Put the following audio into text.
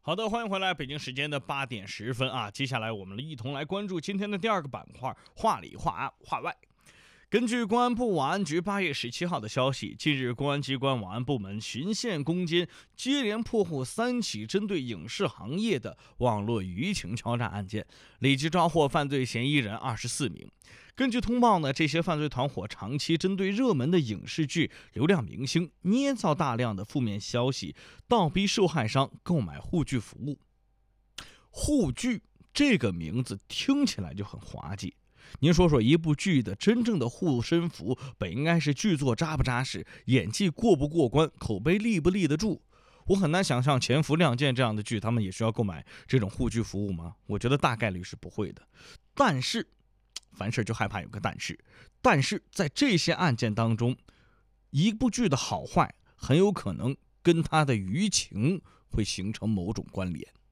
好的，欢迎回来，北京时间的8点10分啊。接下来我们一同来关注今天的第二个板块，话里话外。根据公安部网安局8月17号的消息，近日公安机关网安部门循线攻坚，接连破获3起针对影视行业的网络舆情敲诈案件，累计抓获犯罪嫌疑人24名。根据通报呢，这些犯罪团伙长期针对热门的影视剧、流量明星，捏造大量的负面消息，倒逼受害商购买护具服务。护具这个名字听起来就很滑稽。您说说，一部剧的真正的护身符本应该是剧作扎不扎实，演技过不过关，口碑立不立得住。我很难想象《潜伏亮剑》这样的剧，他们也需要购买这种护具服务吗？我觉得大概率是不会的。但是凡事就害怕有个但是在这些案件当中，一部剧的好坏很有可能跟它的舆情会形成某种关联。